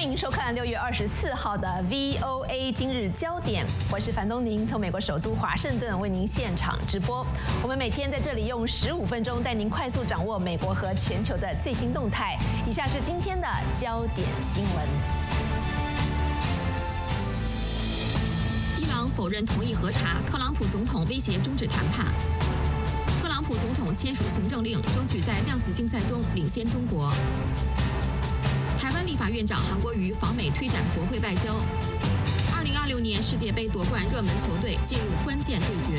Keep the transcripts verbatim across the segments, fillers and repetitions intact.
迎收看六月二十四号的 V O A 今日焦点，我是樊东宁，从美国首都华盛顿为您现场直播。我们每天在这里用十五分钟带您快速掌握美国和全球的最新动态。以下是今天的焦点新闻。 伊朗否认同意核查，特朗普总统威胁终止谈判。特朗普总统签署行政令，争取在量子竞赛中领先中国。台湾立法院长韩国瑜访美推展国会外交。二零二六年世界杯夺冠热门球队进入关键对决。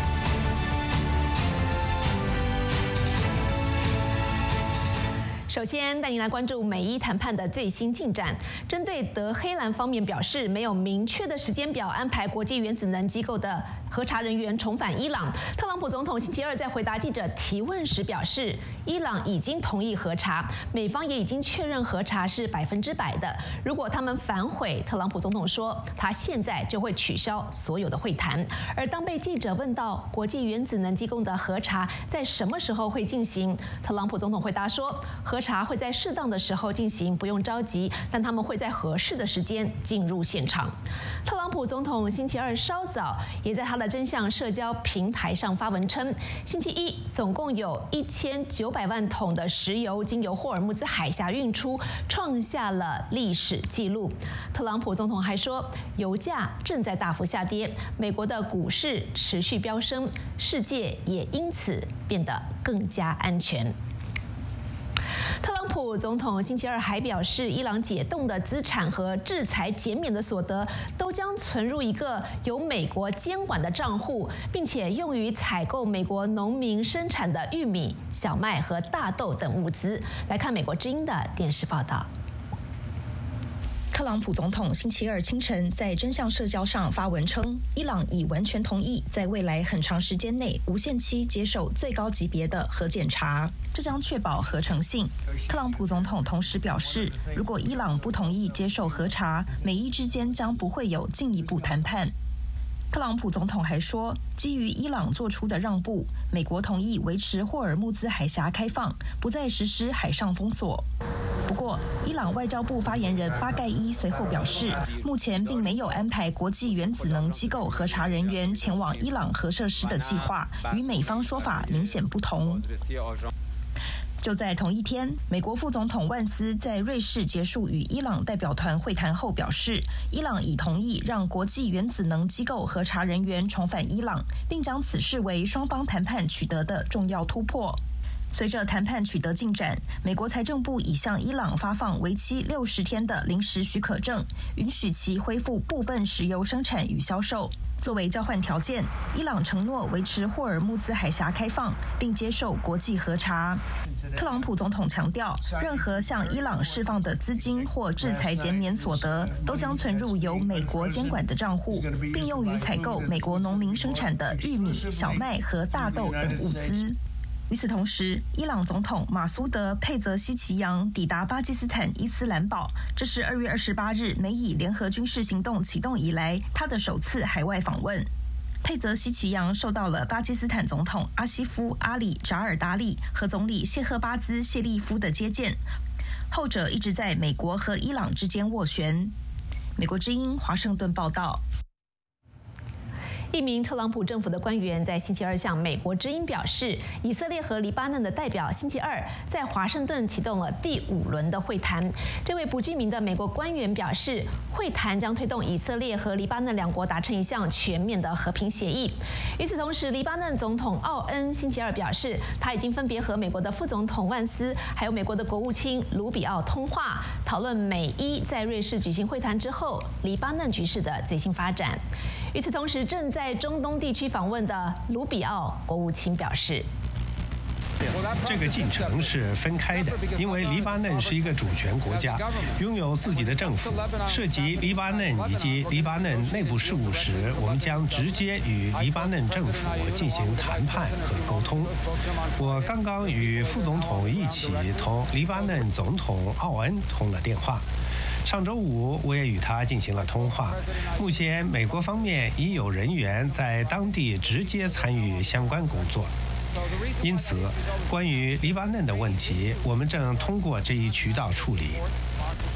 首先，带您来关注美伊谈判的最新进展。针对德黑兰方面表示没有明确的时间表安排国际原子能机构的核查人员重返伊朗，特朗普总统星期二在回答记者提问时表示，伊朗已经同意核查，美方也已经确认核查是百分之百的。如果他们反悔，特朗普总统说他现在就会取消所有的会谈。而当被记者问到国际原子能机构的核查在什么时候会进行，特朗普总统回答说，核查会在适当的时候进行，不用着急，但他们会在合适的时间进入现场。特朗普总统星期二稍早也在他的真相社交平台上发文称，星期一总共有一千九百万桶的石油经由霍尔木兹海峡运出，创下了历史纪录。特朗普总统还说，油价正在大幅下跌，美国的股市持续飙升，世界也因此变得更加安全。特朗普总统星期二还表示，伊朗解冻的资产和制裁减免的所得都将存入一个由美国监管的账户，并且用于采购美国农民生产的玉米、小麦和大豆等物资。来看美国之音的电视报道。 特朗普总统星期二清晨在真相社交上发文称，伊朗已完全同意在未来很长时间内无限期接受最高级别的核检查，这将确保合成性。特朗普总统同时表示，如果伊朗不同意接受核查，美伊之间将不会有进一步谈判。特朗普总统还说，基于伊朗做出的让步，美国同意维持霍尔木兹海峡开放，不再实施海上封锁。不过，伊朗外交部发言人巴盖伊随后表示，目前并没有安排国际原子能机构核查人员前往伊朗核设施的计划，与美方说法明显不同。就在同一天，美国副总统万斯在瑞士结束与伊朗代表团会谈后表示，伊朗已同意让国际原子能机构核查人员重返伊朗，并将此视为双方谈判取得的重要突破。随着谈判取得进展，美国财政部已向伊朗发放为期六十天的临时许可证，允许其恢复部分石油生产与销售。作为交换条件，伊朗承诺维持霍尔木兹海峡开放，并接受国际核查。特朗普总统强调，任何向伊朗释放的资金或制裁减免所得，都将存入由美国监管的账户，并用于采购美国农民生产的玉米、小麦和大豆等物资。与此同时，伊朗总统马苏德·佩泽西奇扬抵达巴基斯坦伊斯兰堡，这是二月二十八日美以联合军事行动启动以来他的首次海外访问。佩泽西奇扬受到了巴基斯坦总统阿西夫·阿里·扎尔达利和总理谢赫巴兹·谢利夫的接见，后者一直在美国和伊朗之间斡旋。美国之音华盛顿报道。 一名特朗普政府的官员在星期二向美国之音表示，以色列和黎巴嫩的代表星期二在华盛顿启动了第五轮的会谈。这位不具名的美国官员表示，会谈将推动以色列和黎巴嫩两国达成一项全面的和平协议。与此同时，黎巴嫩总统奥恩星期二表示，他已经分别和美国的副总统万斯，还有美国的国务卿卢比奥通话，讨论美伊在瑞士举行会谈之后黎巴嫩局势的最新发展。与此同时，正在中东地区访问的卢比奥国务卿表示， 这个进程是分开的，因为黎巴嫩是一个主权国家，拥有自己的政府。涉及黎巴嫩以及黎巴嫩内部事务时，我们将直接与黎巴嫩政府进行谈判和沟通。我刚刚与副总统一起同黎巴嫩总统奥恩通了电话。上周五，我也与他进行了通话。目前，美国方面已有人员在当地直接参与相关工作。因此，关于黎巴嫩的问题，我们正通过这一渠道处理。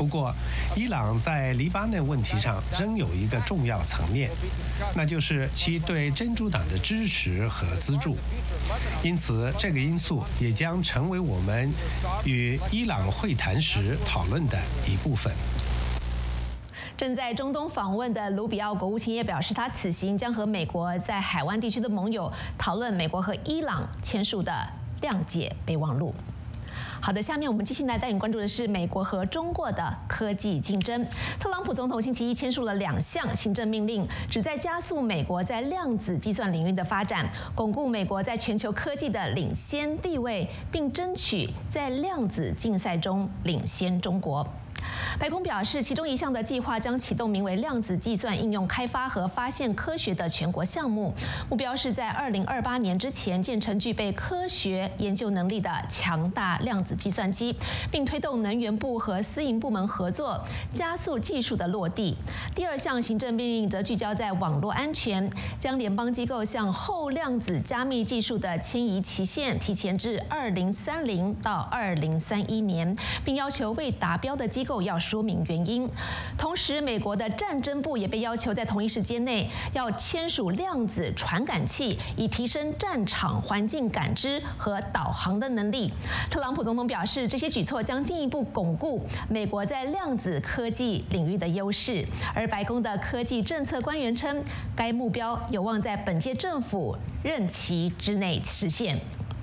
不过，伊朗在黎巴嫩问题上仍有一个重要层面，那就是其对真主党的支持和资助。因此，这个因素也将成为我们与伊朗会谈时讨论的一部分。 正在中东访问的卢比奥国务卿也表示，他此行将和美国在海湾地区的盟友讨论美国和伊朗签署的谅解备忘录。好的，下面我们继续来带你关注的是美国和中国的科技竞争。特朗普总统星期一签署了两项行政命令，旨在加速美国在量子计算领域的发展，巩固美国在全球科技的领先地位，并争取在量子竞赛中领先中国。白宫表示，其中一项的计划将启动名为量子计算应用开发和发现科学的全国项目，目标是在二零二八年之前建成具备科学研究能力的强大量子计算机，并推动能源部和私营部门合作，加速技术的落地。第二项行政命令则聚焦在网络安全，将联邦机构向后量子加密技术的迁移期限提前至二零三零到二零三一年，并要求未达标的机构要说明原因。同时，美国的战争部也被要求在同一时间内要签署量子传感器，以提升战场环境感知和导航的能力。特朗普总统表示，这些举措将进一步巩固美国在量子科技领域的优势。而白宫的科技政策官员称，该目标有望在本届政府任期之内实现。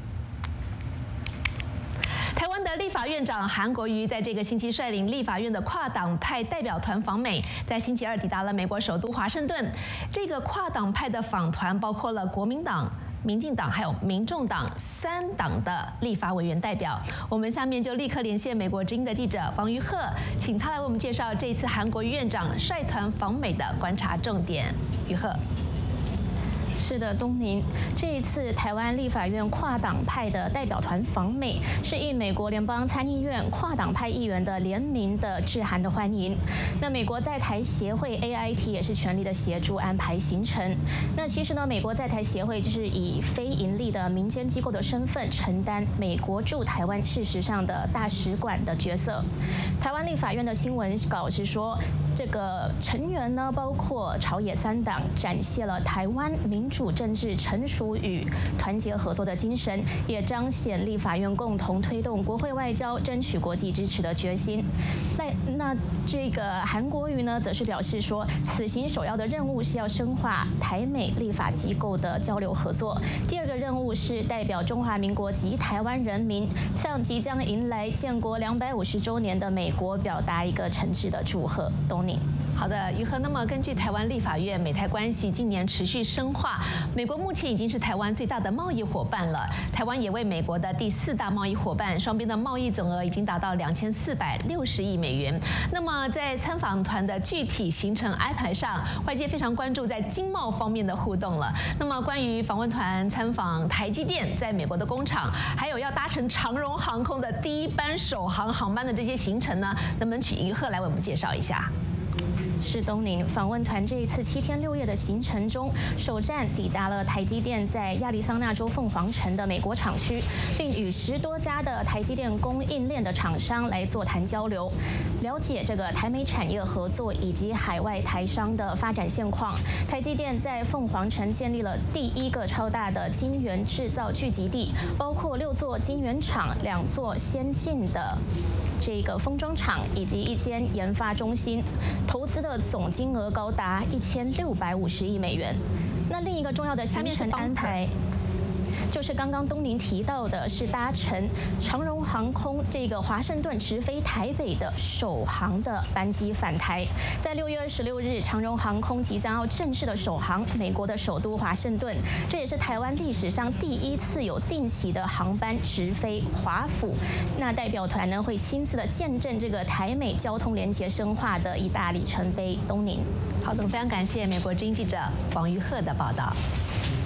台湾的立法院长韩国瑜在这个星期率领立法院的跨党派代表团访美，在星期二抵达了美国首都华盛顿。这个跨党派的访团包括了国民党、民进党还有民众党三党的立法委员代表。我们下面就立刻连线美国之音的记者王于鹤，请他来为我们介绍这次韩国瑜院长率团访美的观察重点。于鹤。 是的，东宁，这一次台湾立法院跨党派的代表团访美，是应美国联邦参议院跨党派议员的联名的致函的欢迎。那美国在台协会 A I T 也是全力的协助安排行程。那其实呢，美国在台协会就是以非盈利的民间机构的身份，承担美国驻台湾事实上的大使馆的角色。台湾立法院的新闻稿是说，这个成员呢，包括朝野三党，展现了台湾民主政治成熟与团结合作的精神，也彰显立法院共同推动国会外交、争取国际支持的决心。那那这个韩国瑜呢，则是表示说，此行首要的任务是要深化台美立法机构的交流合作。第二个任务是代表中华民国及台湾人民，向即将迎来建国两百五十周年的美国表达一个诚挚的祝贺。东宁。 好的，于和。那么根据台湾立法院，美台关系近年持续深化，美国目前已经是台湾最大的贸易伙伴了。台湾也为美国的第四大贸易伙伴，双边的贸易总额已经达到两千四百六十亿美元。那么在参访团的具体行程安排上，外界非常关注在经贸方面的互动了。那么关于访问团参访台积电在美国的工厂，还有要搭乘长荣航空的第一班首航航班的这些行程呢，能不能请于鹤来为我们介绍一下？ 是东宁访问团这一次七天六夜的行程中，首站抵达了台积电在亚利桑那州凤凰城的美国厂区，并与十多家的台积电供应链的厂商来座谈交流，了解这个台美产业合作以及海外台商的发展现况。台积电在凤凰城建立了第一个超大的晶圆制造聚集地，包括六座晶圆厂、两座先进的这个封装厂以及一间研发中心，投资的总金额高达一千六百五十亿美元。那另一个重要的行程安排，就是刚刚东宁提到的，是搭乘长荣航空这个华盛顿直飞台北的首航的班机返台。在六月二十六日，长荣航空即将要正式的首航美国的首都华盛顿，这也是台湾历史上第一次有定期的航班直飞华府。那代表团呢，会亲自的见证这个台美交通连结深化的一大里程碑。东宁， 好的，非常感谢美国之音记者王于鹤的报道。